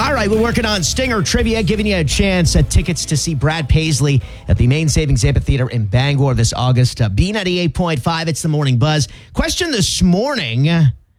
All right, we're working on Stinger Trivia, giving you a chance at tickets to see Brad Paisley at the Main Savings Amphitheater in Bangor this August. B98.5, it's the Morning Buzz. Question this morning,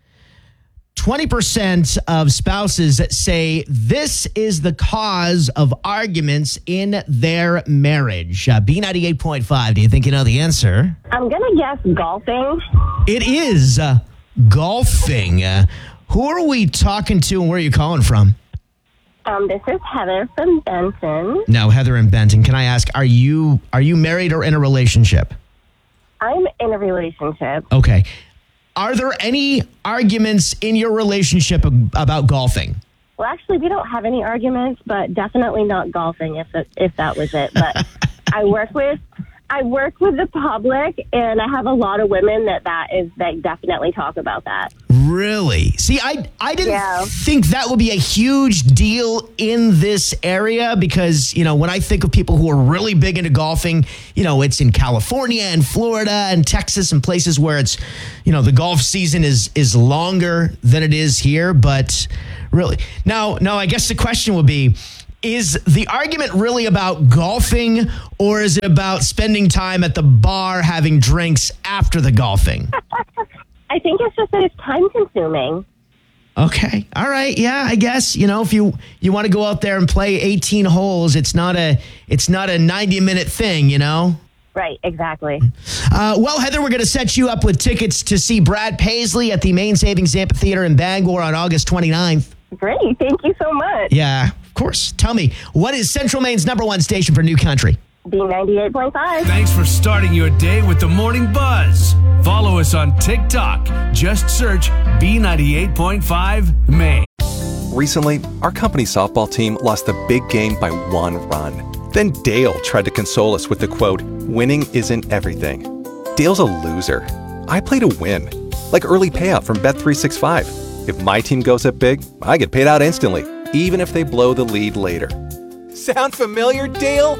20% of spouses say this is the cause of arguments in their marriage. B98.5, do you think you know the answer? I'm going to guess golfing. It is golfing. Who are we talking to and where are you calling from? This is Heather from Benton. Now, Heather and Benton, can I ask, are you married or in a relationship? I'm in a relationship. Okay. Are there any arguments in your relationship about golfing? Well, actually, we don't have any arguments, but definitely not golfing if that was it. But I work with the public, and I have a lot of women that definitely talk about that. Really? See, I didn't think that would be a huge deal in this area because, when I think of people who are really big into golfing, it's in California and Florida and Texas and places where it's, the golf season is longer than it is here. But really, now, I guess the question would be, is the argument really about golfing or is it about spending time at the bar having drinks after the golfing? I think it's just that it's time consuming. Okay. All right. Yeah, I guess, if you want to go out there and play 18 holes, it's not a 90-minute thing, Right, exactly. Well, Heather, we're going to set you up with tickets to see Brad Paisley at the Main Savings Amphitheater in Bangor on August 29th. Great. Thank you so much. Yeah, of course. Tell me, what is Central Maine's #1 station for New Country? B98.5. Thanks for starting your day with the Morning Buzz. Follow us on TikTok. Just search B98.5 Maine. Recently, our company softball team lost the big game by 1 run. Then Dale tried to console us with the quote, "Winning isn't everything." Dale's a loser. I play to win. Like early payout from Bet365. If my team goes up big, I get paid out instantly, even if they blow the lead later. Sound familiar, Dale?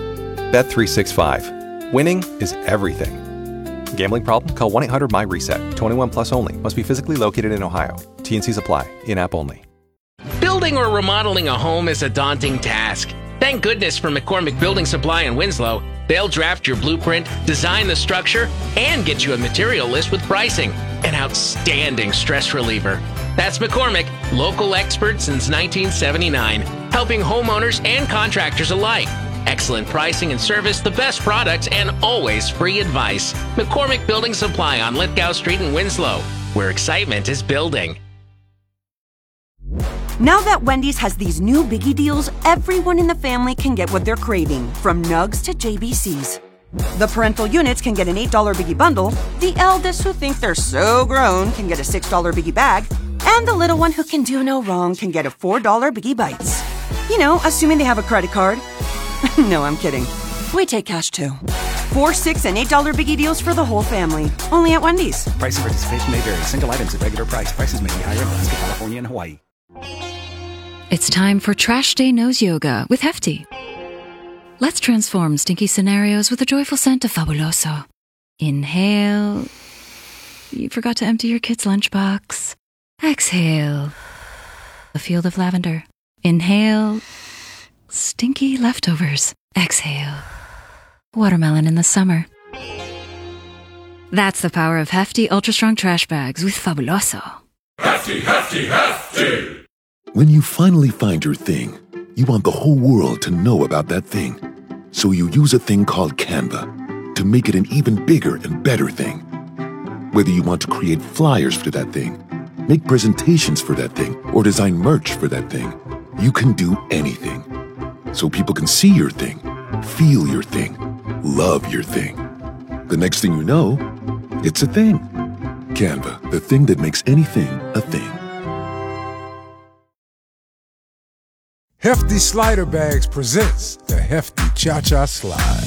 Bet365. Winning is everything. Gambling problem? Call 1-800-MY-RESET. 21 plus only. Must be physically located in Ohio. T&Cs apply. In-app only. Building or remodeling a home is a daunting task. Thank goodness for McCormick Building Supply in Winslow. They'll draft your blueprint, design the structure, and get you a material list with pricing. An outstanding stress reliever. That's McCormick, local expert since 1979, helping homeowners and contractors alike. Excellent pricing and service, the best products, and always free advice. McCormick Building Supply on Lithgow Street in Winslow, where excitement is building. Now that Wendy's has these new biggie deals, everyone in the family can get what they're craving, from nugs to JBCs. The parental units can get an $8 biggie bundle, the eldest who think they're so grown can get a $6 biggie bag, and the little one who can do no wrong can get a $4 biggie bites. Assuming they have a credit card. No, I'm kidding. We take cash too. $4, $6, and $8 biggie deals for the whole family. Only at Wendy's. Price and participation may vary. Single items at regular price. Prices may be higher in Alaska, California, and Hawaii. It's time for Trash Day Nose Yoga with Hefty. Let's transform stinky scenarios with a joyful scent of Fabuloso. Inhale. You forgot to empty your kid's lunchbox. Exhale. A field of lavender. Inhale. Stinky leftovers. Exhale. Watermelon in the summer. That's the power of Hefty Ultra Strong Trash Bags with Fabuloso. Hefty, Hefty, Hefty! When you finally find your thing, you want the whole world to know about that thing. So you use a thing called Canva to make it an even bigger and better thing. Whether you want to create flyers for that thing, make presentations for that thing, or design merch for that thing, you can do anything. So people can see your thing, feel your thing, love your thing. The next thing you know, it's a thing. Canva, the thing that makes anything a thing. Hefty Slider Bags presents the Hefty Cha-Cha Slide.